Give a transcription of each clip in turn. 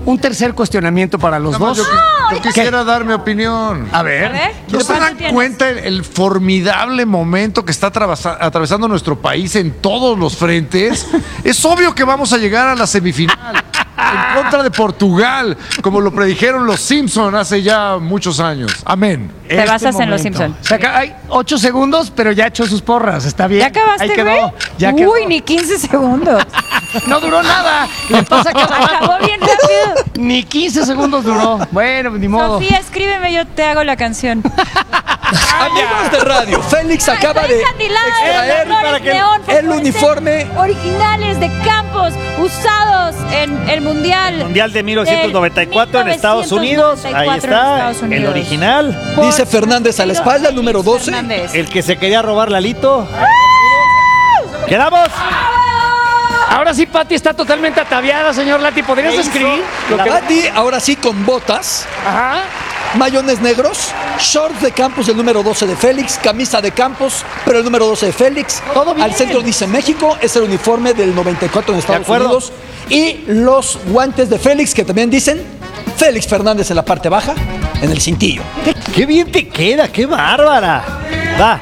un tercer cuestionamiento para los dos. Yo quisiera dar mi opinión. A ver. ¿No se dan cuenta el formidable momento que está atravesando nuestro país en todos los frentes? Es obvio que vamos a llegar a la semifinal en contra de Portugal, como lo predijeron los Simpson hace ya muchos años. Amén. Te basas en los Simpson. Hay 8 segundos, pero ya echó sus porras. Está bien. ¿Ya acabaste, Ahí quedó. güey? Ya quedó. Uy, ni 15 segundos. No duró nada. Le pasa que Acabó bien rápido. ni 15 segundos duró. Bueno, ni modo. Sofía, escríbeme, yo te hago la canción. Amigos de radio, Félix acaba de extraer el uniforme originales de Campos usados en el Mundial. Mundial de 1994 en Estados Unidos. Ahí está, el original. Dice Fernández a la espalda, el número 12. Fernández. El que se quería robar Lalito. ¡Quedamos! Ahora sí, Pati está totalmente ataviada, señor Lati. ¿Podrías escribir? Pati, ahora sí con botas, Ajá. mayones negros, shorts de Campos, el número 12 de Félix, camisa de Campos, pero el número 12 de Félix. Todo bien. Al centro dice México, es el uniforme del 94 en Estados Unidos. Y los guantes de Félix, que también dicen Félix Fernández en la parte baja, en el cintillo. ¡Qué bien te queda! ¡Qué bárbara! Va.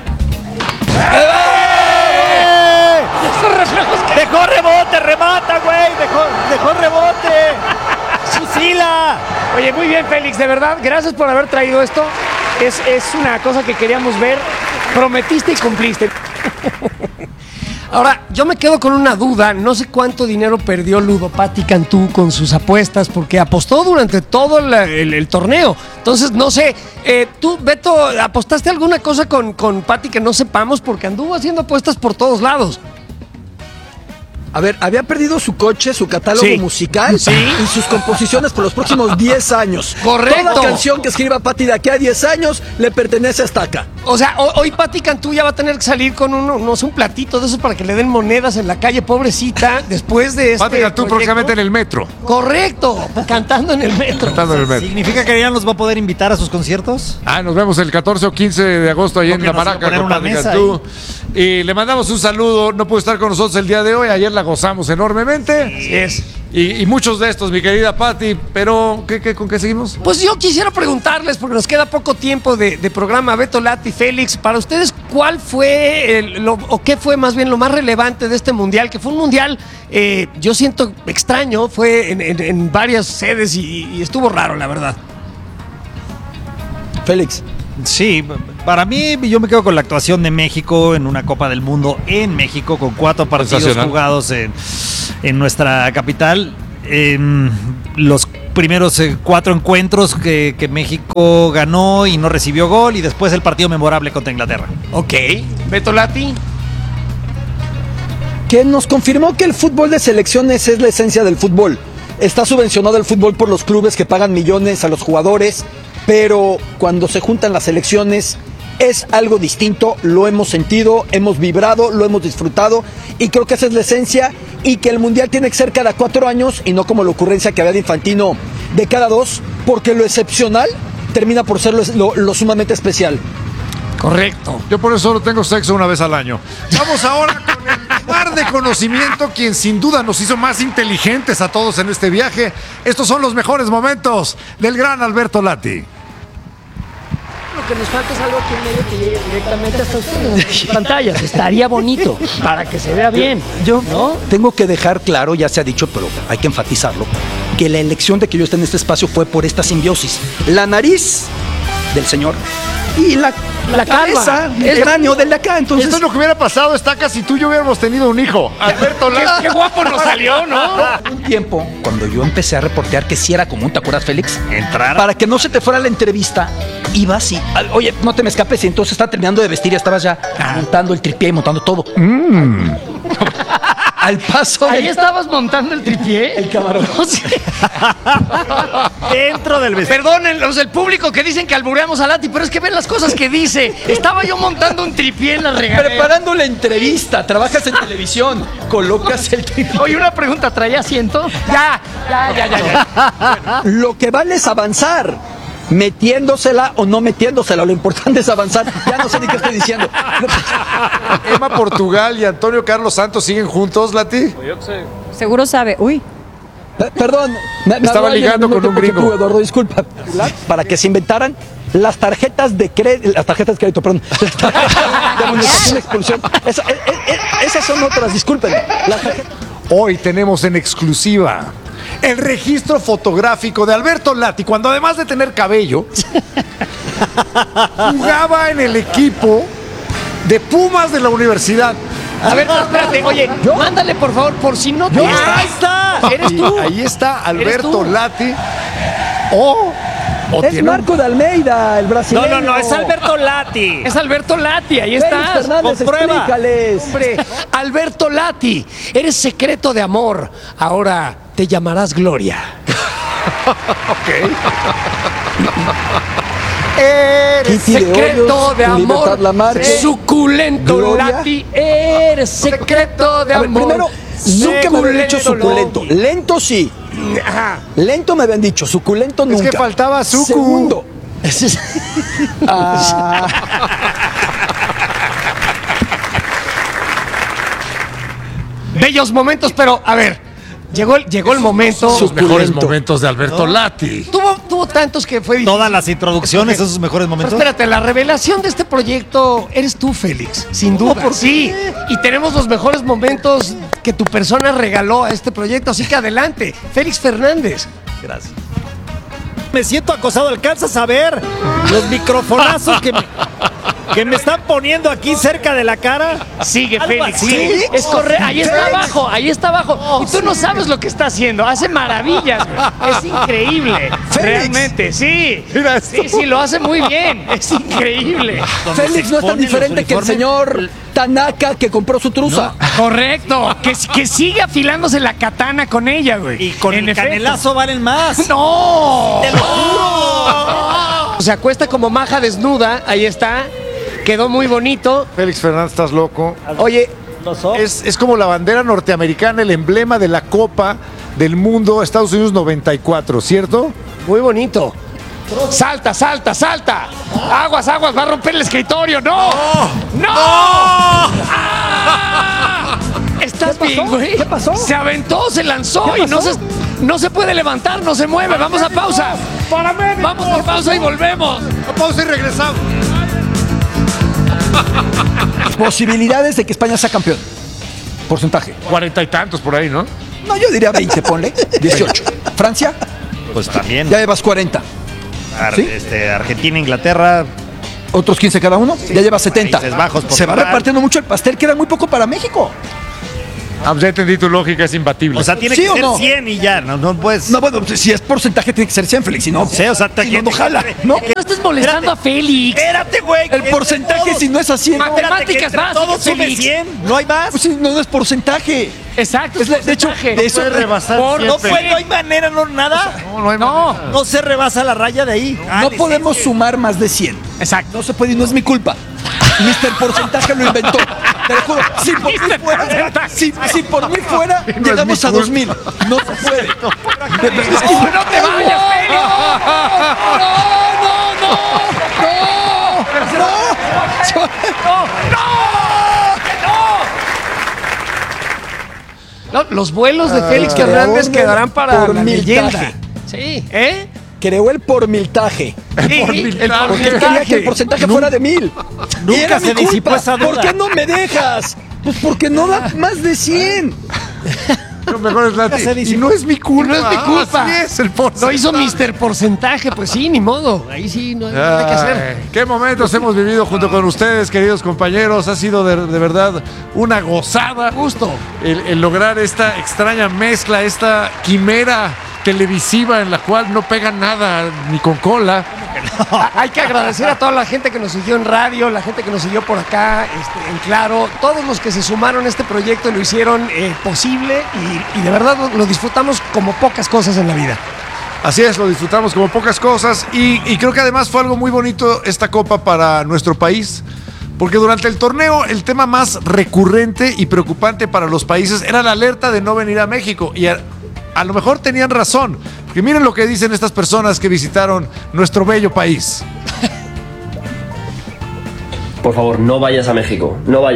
Dejó rebote, remata, güey. Dejó rebote. Fusila. Oye, muy bien, Félix, de verdad, gracias por haber traído esto. Es una cosa que queríamos ver. Prometiste y cumpliste. Ahora, yo me quedo con una duda. No sé cuánto dinero perdió Ludo Pati Cantú con sus apuestas, porque apostó durante todo el torneo. Entonces, no sé, tú, Beto, ¿apostaste alguna cosa con Pati que no sepamos? Porque anduvo haciendo apuestas por todos lados. A ver, había perdido su coche, su catálogo musical y sus composiciones por los próximos 10 años. Correcto. Toda canción que escriba Pati de aquí a 10 años le pertenece a Estaca. O sea, hoy Pati Cantú ya va a tener que salir con un platito de esos para que le den monedas en la calle, pobrecita, después de este Pati Cantú próximamente en el metro. Correcto, cantando en el metro. Cantando en el metro. ¿Significa que ya nos va a poder invitar a sus conciertos? Nos vemos el 14 o 15 de agosto ahí en Porque La nos iba a Maraca poner con una Pati mesa Cantú. Y le mandamos un saludo. No pudo estar con nosotros el día de hoy. Ayer la gozamos enormemente. Así es. Y muchos de estos, mi querida Pati. Pero, ¿con qué seguimos? Pues yo quisiera preguntarles, porque nos queda poco tiempo de programa, Beto, Lati, Félix, para ustedes, ¿cuál fue, qué fue más bien lo más relevante de este mundial? Que fue un mundial, yo siento extraño, fue en varias sedes y estuvo raro, la verdad. Félix. Sí, para mí yo me quedo con la actuación de México en una Copa del Mundo en México, con 4 partidos jugados en nuestra capital. Los primeros 4 encuentros que México ganó y no recibió gol, y después el partido memorable contra Inglaterra. Ok, Beto, Lati. Que nos confirmó que el fútbol de selecciones es la esencia del fútbol. Está subvencionado el fútbol por los clubes que pagan millones a los jugadores, pero cuando se juntan las selecciones es algo distinto, lo hemos sentido, hemos vibrado, lo hemos disfrutado, y creo que esa es la esencia, y que el mundial tiene que ser cada 4 años y no como la ocurrencia que había de Infantino de cada 2, porque lo excepcional termina por ser lo sumamente especial. Correcto. Yo por eso solo tengo sexo una vez al año. Vamos ahora con el mar de conocimiento, quien sin duda nos hizo más inteligentes a todos en este viaje. Estos son los mejores momentos del gran Alberto Lati. Lo que nos falta es algo aquí en medio que llegue directamente hasta ustedes en sus pantallas. Estaría bonito, para que se vea bien. Yo tengo que dejar claro, ya se ha dicho, pero hay que enfatizarlo, que la elección de que yo esté en este espacio fue por esta simbiosis. La nariz del señor y la cabeza, el cráneo del de acá. Entonces, esto es lo que hubiera pasado, Estaca, si tú y yo hubiéramos tenido un hijo. Alberto Lati. Qué guapo nos salió, ¿no? Un tiempo, cuando yo empecé a reportear, que sí era común, ¿te acuerdas, Félix? Entrar. Para que no se te fuera la entrevista, ibas y, oye, no te me escapes, y entonces estaba terminando de vestir, ya estabas ya montando el tripié y montando todo. Al paso Ahí estabas montando el tripié. el camarón. Dentro del vestido. Perdonen los del público que dicen que albureamos a Lati, pero es que ven las cosas que dice. Estaba yo montando un tripié en la regadera. Preparando la entrevista, trabajas en televisión, colocas el tripié. Oye, una pregunta, ¿traía asiento? Ya. Lo que vale es avanzar. Metiéndosela o no metiéndosela, lo importante es avanzar. Ya no sé ni qué estoy diciendo. Emma Portugal y Antonio Carlos Santos siguen juntos, Lati. Seguro sabe. Uy. Perdón, me Estaba habló ligando alguien con un porque gringo. tú, Eduardo, disculpa. Para que se inventaran las tarjetas de crédito, perdón. De amonestación y expulsión. Esas son otras, disculpen. Las tarjetas. Hoy tenemos en exclusiva el registro fotográfico de Alberto Lati, cuando además de tener cabello, jugaba en el equipo de Pumas de la universidad. A ver, espérate, oye, mándale por favor, por si no te... Ahí está! ¿Eres Y tú? ahí está Alberto tú? Lati. O Es tiene un- Marco de Almeida, el brasileño. No, es Alberto Lati. Es Alberto Lati, ahí Félix estás. Fernández, comprueba. explícales. Hombre, Alberto Lati, eres secreto de amor. Ahora te llamarás Gloria. Eres Kitty de secreto Hoyos, de amor. Libertad Lamarque, Suculento Gloria. Lati, eres secreto de A ver, amor. primero, nunca me habían dicho suculento. Logi. Lento sí. Ajá. Lento me habían dicho, suculento nunca. que faltaba sucu. Segundo. Ah, Bellos momentos, pero a ver, llegó el momento. Los mejores Suculento. momentos de Alberto Lati. Tuvo tantos que fue difícil. Todas las introducciones, esos mejores Pero momentos. espérate, la revelación de este proyecto eres tú, Félix, sin duda. Sí, y tenemos los mejores momentos que tu persona regaló a este proyecto, así que adelante, Félix Fernández. Gracias. Me siento acosado, ¿alcanzas a ver los microfonazos que me están poniendo aquí cerca de la cara? Sigue, Algo Félix, así. sí, es correcto, ahí está abajo, y tú no sabes lo que está haciendo, hace maravillas, güey. Es increíble, Félix. realmente, sí, Mira esto. sí, lo hace muy bien, es increíble. Félix no es tan diferente que el señor Tanaka que compró su truza. Correcto, que sigue afilándose la katana con ella, güey. Y con En el efecto. canelazo valen más. ¡No! ¡Te lo juro! Se acuesta como maja desnuda, ahí está. Quedó muy bonito. Félix Fernández, estás loco. Oye, Es como la bandera norteamericana, el emblema de la Copa del Mundo Estados Unidos 94, ¿cierto? muy bonito. Salta, salta, salta. Aguas, aguas, va a romper el escritorio. ¡No! ¡No! ¡Ah! ¿Estás ¿Qué bien, pasó? güey? ¿Qué pasó? Se aventó, se lanzó ¿Qué y pasó? no se puede levantar, no se mueve. Vamos a pausa. Vamos a pausa y volvemos. Pausa y regresamos. Posibilidades de que España sea campeón. Porcentaje. 40 y tantos por ahí, ¿no? No, yo diría 20, ponle. 18. Francia, Pues también. ya llevas 40. ¿sí? Argentina, Inglaterra. Otros 15 cada uno, ya llevas 70. Países Bajos, Se va Portugal. repartiendo mucho el pastel, queda muy poco para México. Ah, pues ya entendí tu lógica, es imbatible. O sea, tiene ¿Sí que o ser no? 100 y ya. No puedes. No, bueno, si es porcentaje tiene que ser 100, Félix, si no, Sí, o sea, si no, no jala, ¿no? No estés molestando a Félix. Espérate, güey. El porcentaje, si no es así, no. Matemáticas básicas, Todos sume Félix. 100. No hay más. Pues sí, no es porcentaje. Exacto. Es de hecho, de eso. puede rebasar No siempre. puede, no hay manera, nada. No hay No. manera. No se rebasa la raya de ahí. No podemos sumar más de 100. Exacto. No se puede y no es mi culpa. Mr. Porcentaje lo inventó. Te lo juro. Si por mí Mr. fuera, Porcentaje. si por mí fuera, es llegamos mi a culpa. 2000. No se puede. ¡No te vayas, Félix! No, los vuelos de Félix Fernández hombre, quedarán para por la miltaje. leyenda. Sí, ¿eh? Creó el pormiltaje. Sí, el Porque él quería que el porcentaje fuera de 1000. Nunca Y era se mi culpa. disipó esa duda. ¿Por qué no me dejas? Pues porque no da más de 100. Lo mejor es Lati. se Y dice. no es mi culpa. No es mi culpa. Así es el Lo porcentaje. hizo Mr. Porcentaje, pues sí, ni modo. Ahí sí no hay nada que hacer. Ay, qué momentos hemos vivido junto con ustedes, queridos compañeros. Ha sido de verdad una gozada. Justo. El lograr esta extraña mezcla, esta quimera televisiva en la cual no pega nada ni con cola. Hay que agradecer a toda la gente que nos siguió en radio, la gente que nos siguió por acá, en Claro, todos los que se sumaron a este proyecto y lo hicieron posible y de verdad lo disfrutamos como pocas cosas en la vida. Así es, lo disfrutamos como pocas cosas y creo que además fue algo muy bonito esta copa para nuestro país. Porque durante el torneo el tema más recurrente y preocupante para los países era la alerta de no venir a México. Y a lo mejor tenían razón. Porque miren lo que dicen estas personas que visitaron nuestro bello país. Por favor, no vayas a México, no vayas.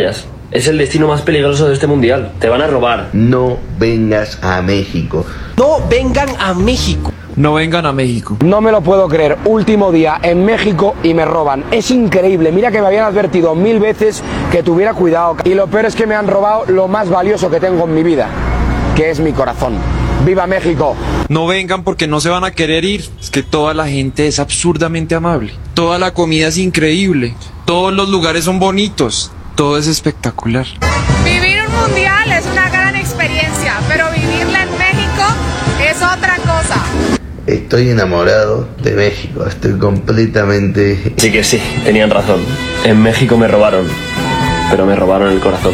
Es el destino más peligroso de este mundial. Te van a robar. No vengas a México. No vengan a México. No vengan a México. No me lo puedo creer. Último día en México y me roban. Es increíble. Mira que me habían advertido 1000 veces que tuviera cuidado. Y lo peor es que me han robado lo más valioso que tengo en mi vida, que es mi corazón. ¡Viva México! No vengan porque no se van a querer ir. Es que toda la gente es absurdamente amable. Toda la comida es increíble. Todos los lugares son bonitos. Todo es espectacular. Vivir un mundial es una gran experiencia, pero vivirla en México es otra cosa. Estoy enamorado de México. Estoy completamente... Sí que sí, tenían razón. En México me robaron, pero me robaron el corazón.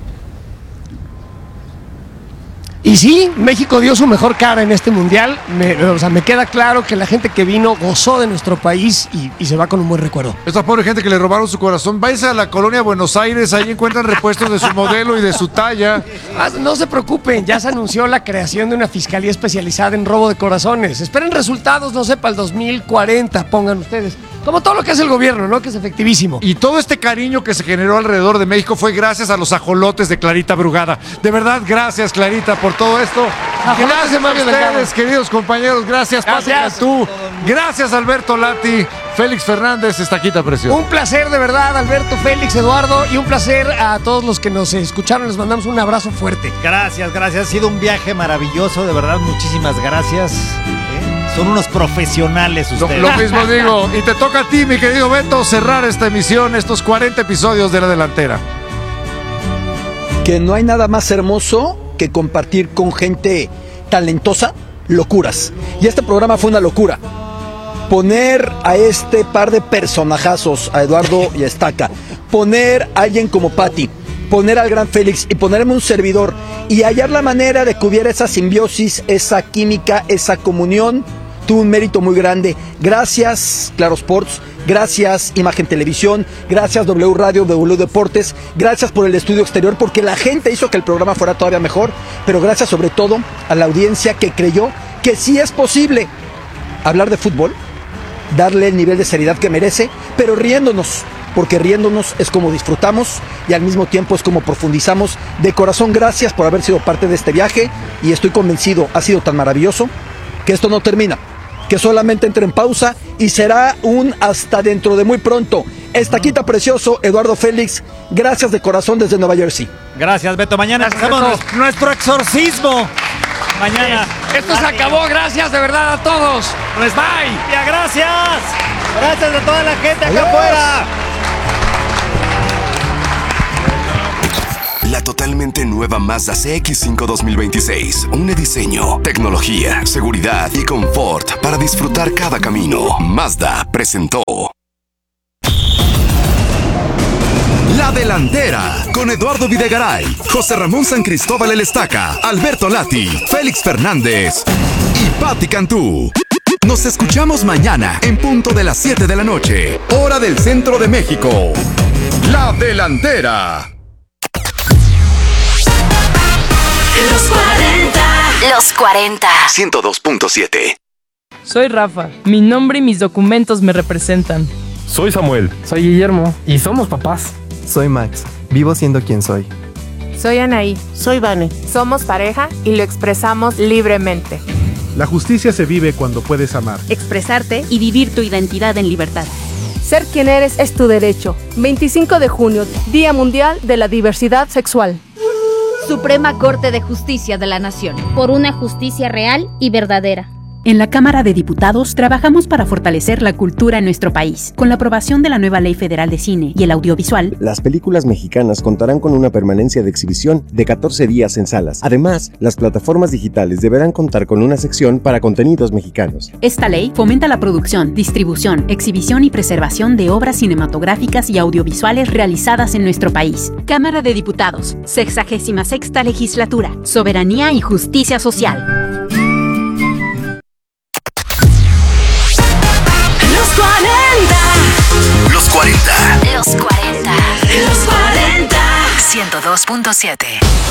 Y sí, México dio su mejor cara en este mundial. Me queda claro que la gente que vino gozó de nuestro país y se va con un buen recuerdo. Esta pobre gente que le robaron su corazón, váyase a la colonia Buenos Aires, ahí encuentran repuestos de su modelo y de su talla. No se preocupen, ya se anunció la creación de una fiscalía especializada en robo de corazones. Esperen resultados, no sé, para el 2040, pongan ustedes. Como todo lo que hace el gobierno, ¿no? Que es efectivísimo. Y todo este cariño que se generó alrededor de México fue gracias a los ajolotes de Clarita Brugada. De verdad, gracias, Clarita, por todo esto. Gracias a ustedes, queridos compañeros. Gracias, Pati Cantú. Gracias, Alberto Lati. Félix Fernández, Estaquita Preciosa. Un placer, de verdad, Alberto, Félix, Eduardo. Y un placer a todos los que nos escucharon. Les mandamos un abrazo fuerte. Gracias. Ha sido un viaje maravilloso, de verdad. Muchísimas gracias. Son unos profesionales ustedes. Lo mismo digo. Y te toca a ti, mi querido Beto, cerrar esta emisión, estos 40 episodios de La Delantera. Que no hay nada más hermoso que compartir con gente talentosa locuras. Y este programa fue una locura. Poner a este par de personajazos, a Eduardo y a Estaca, poner a alguien como Pati, poner al gran Félix y ponerme un servidor y hallar la manera de que hubiera esa simbiosis, esa química, esa comunión, tuvo un mérito muy grande. Gracias Claro Sports, gracias Imagen Televisión, gracias W Radio, W Deportes, gracias por el estudio exterior, porque la gente hizo que el programa fuera todavía mejor, pero gracias sobre todo a la audiencia que creyó que sí es posible hablar de fútbol, darle el nivel de seriedad que merece, pero riéndonos, porque riéndonos es como disfrutamos y al mismo tiempo es como profundizamos. De corazón, gracias por haber sido parte de este viaje y estoy convencido, ha sido tan maravilloso que esto no termina, que solamente entre en pausa y será un hasta dentro de muy pronto. Estaquita Precioso, Eduardo Félix, gracias de corazón desde Nueva Jersey. Gracias, Beto. Mañana hacemos nuestro exorcismo. Mañana. Esto se acabó, gracias de verdad a todos. Bye. Gracias. Gracias a toda la gente acá afuera. La totalmente nueva Mazda CX-5 2026. Un diseño, tecnología, seguridad y confort para disfrutar cada camino. Mazda presentó La Delantera con Eduardo Videgaray, José Ramón San Cristóbal El Estaca, Alberto Lati, Félix Fernández y Pati Cantú. Nos escuchamos mañana en punto de las 7 de la noche, hora del centro de México. La Delantera. Los 40. 102.7. Soy Rafa. Mi nombre y mis documentos me representan. Soy Samuel. Soy Guillermo. Y somos papás. Soy Max. Vivo siendo quien soy. Soy Anaí. Soy Vane. Somos pareja y lo expresamos libremente. La justicia se vive cuando puedes amar, expresarte y vivir tu identidad en libertad. Ser quien eres es tu derecho. 25 de junio, Día Mundial de la Diversidad Sexual. Suprema Corte de Justicia de la Nación. Por una justicia real y verdadera. En la Cámara de Diputados trabajamos para fortalecer la cultura en nuestro país. Con la aprobación de la nueva Ley Federal de Cine y el Audiovisual, las películas mexicanas contarán con una permanencia de exhibición de 14 días en salas. Además, las plataformas digitales deberán contar con una sección para contenidos mexicanos. Esta ley fomenta la producción, distribución, exhibición y preservación de obras cinematográficas y audiovisuales realizadas en nuestro país. Cámara de Diputados, 66ª Legislatura, Soberanía y Justicia Social. Los 40. Los 40. Los 40. 102.7.